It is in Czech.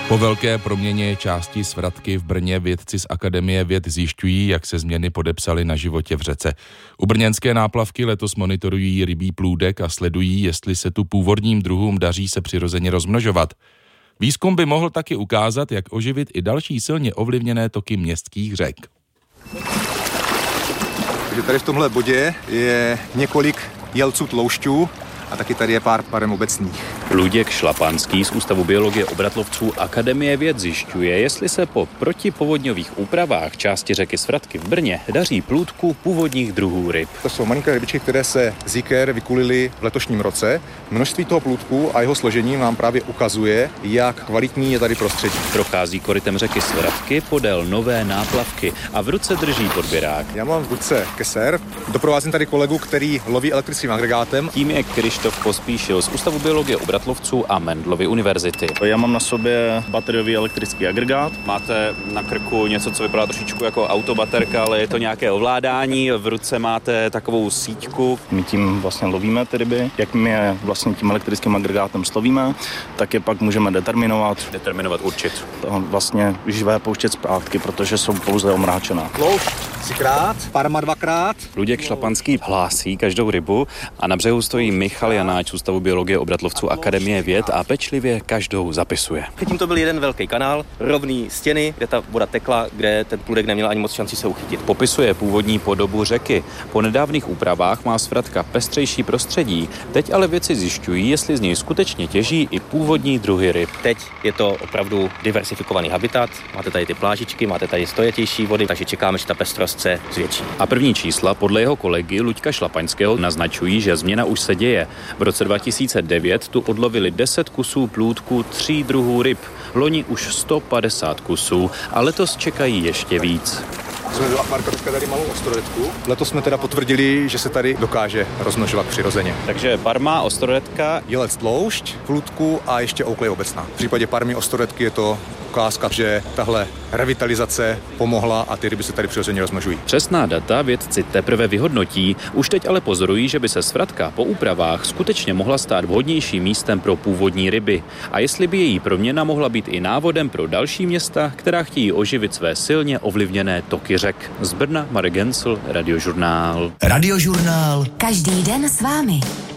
Po velké proměně části Svratky v Brně vědci z Akademie věd zjišťují, jak se změny podepsaly na životě v řece. U brněnské náplavky letos monitorují rybí plůdek a sledují, jestli se tu původním druhům daří se přirozeně rozmnožovat. Výzkum by mohl taky ukázat, jak oživit i další silně ovlivněné toky městských řek. Takže tady v tomhle bodě je několik jelců tloušťů a taky tady je pár parem obecných. Luděk Šlapanský z Ústavu biologie obratlovců Akademie věd zjišťuje, jestli se po protipovodňových úpravách části řeky Svratky v Brně daří plůdku původních druhů ryb. To jsou malinké rybičky, které se z jiker vykulily v letošním roce. Množství toho plůdku a jeho složení nám právě ukazuje, jak kvalitní je tady prostředí. Prochází korytem řeky Svratky podél nové náplavky a v ruce drží podběrák. Já mám v ruce keser, doprovázím tady kolegu, který loví elektrickým agregátem. Tím je Krištof Pospíšil z Ústavu biologie obratlovců a Mendelovy univerzity. Já mám na sobě bateriový elektrický agregát. Máte na krku něco, co vypadá trošičku jako autobaterka, ale je to nějaké ovládání. V ruce máte takovou síťku. My tím vlastně lovíme ty ryby. Jak my je vlastně tím elektrickým agregátem slovíme, tak je pak můžeme determinovat. Určit. Vlastně živé pouštět zpátky, protože jsou pouze omráčená. Tloušť 3krát, parma 2krát. Luděk Šlapanský hlásí každou rybu a na břehu stojí Michal Janáč z Ústavu biologie obratlovců Akademie věd a pečlivě každou zapisuje. Předtím to byl jeden velký kanál, rovný stěny, kde ta voda tekla, kde ten plůdek neměl ani moc šanci se uchytit. Popisuje původní podobu řeky. Po nedávných úpravách má Svratka pestřejší prostředí. Teď ale vědci zjišťují, jestli z něj skutečně těží i původní druhy ryb. Teď je to opravdu diversifikovaný habitat. Máte tady ty plážičky, máte tady stojatější vody, takže čekáme, že ta pestrost se zvětší. A první čísla podle jeho kolegy Luďka Šlapaňského naznačují, že změna už se děje. V roce 2009 tu odlovili 10 kusů plůdku 3 druhů ryb. Loni už 150 kusů a letos čekají ještě víc. Jsme do akvárka teďka tady malou ostroretku. Letos jsme teda potvrdili, že se tady dokáže rozmnožovat přirozeně. Takže parma, ostroretka, Jelec tloušť, plůdku a ještě ouklej obecná. V případě parmy ostroretky je to ukázka, že tahle revitalizace pomohla a ty ryby se tady přirozeně rozmnožují. Přesná data vědci teprve vyhodnotí. Už teď ale pozorují, že by se Svratka po úpravách skutečně mohla stát vhodnějším místem pro původní ryby. A jestli by její proměna mohla být i návodem pro další města, která chtějí oživit své silně ovlivněné toky řek. Z Brna Marek Gencl, Radiožurnál. Radiožurnál. Každý den s vámi.